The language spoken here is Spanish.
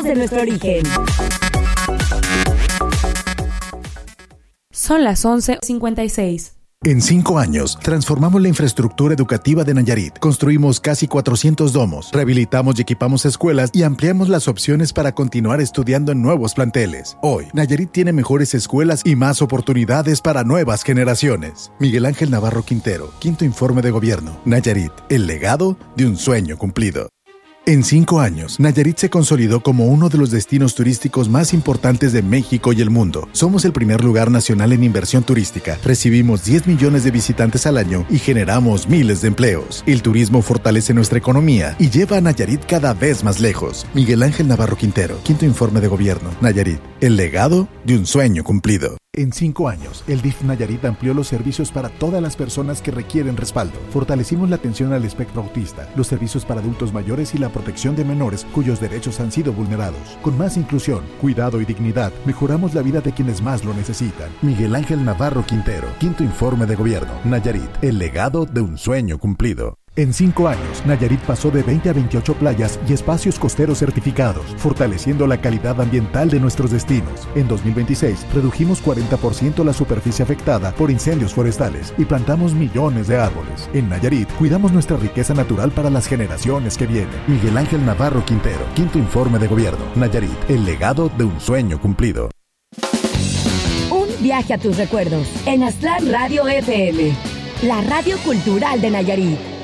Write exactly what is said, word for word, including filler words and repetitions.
de nuestro origen. Son las once cincuenta y seis. En cinco años, transformamos la infraestructura educativa de Nayarit. Construimos casi cuatrocientos domos, rehabilitamos y equipamos escuelas y ampliamos las opciones para continuar estudiando en nuevos planteles. Hoy, Nayarit tiene mejores escuelas y más oportunidades para nuevas generaciones. Miguel Ángel Navarro Quintero, Quinto Informe de Gobierno. Nayarit, el legado de un sueño cumplido. En cinco años, Nayarit se consolidó como uno de los destinos turísticos más importantes de México y el mundo. Somos el primer lugar nacional en inversión turística. Recibimos diez millones de visitantes al año y generamos miles de empleos. El turismo fortalece nuestra economía y lleva a Nayarit cada vez más lejos. Miguel Ángel Navarro Quintero, Quinto Informe de Gobierno. Nayarit, el legado de un sueño cumplido. En cinco años, el D I F Nayarit amplió los servicios para todas las personas que requieren respaldo. Fortalecimos la atención al espectro autista, los servicios para adultos mayores y la protección de menores cuyos derechos han sido vulnerados. Con más inclusión, cuidado y dignidad, mejoramos la vida de quienes más lo necesitan. Miguel Ángel Navarro Quintero, Quinto Informe de Gobierno. Nayarit, el legado de un sueño cumplido. En cinco años, Nayarit pasó de veinte a veintiocho playas y espacios costeros certificados, fortaleciendo la calidad ambiental de nuestros destinos. En dos mil veintiséis, redujimos cuarenta por ciento la superficie afectada por incendios forestales y plantamos millones de árboles. En Nayarit, cuidamos nuestra riqueza natural para las generaciones que vienen. Miguel Ángel Navarro Quintero, Quinto Informe de Gobierno. Nayarit, el legado de un sueño cumplido. Un viaje a tus recuerdos en Aztlán Radio F M, la radio cultural de Nayarit.